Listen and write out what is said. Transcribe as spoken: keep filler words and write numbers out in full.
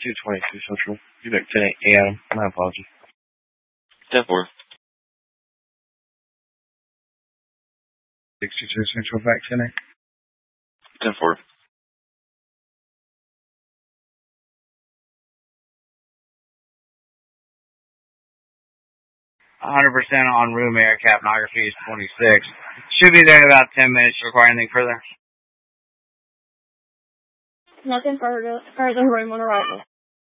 two twenty-two Central. You back ten eight Adam. My apologies. ten four. sixty-two Central, back ten eight. ten four. one hundred percent on room air capnography is twenty-six. Should be there in about ten minutes. Require anything further? Nothing further. Further room on arrival.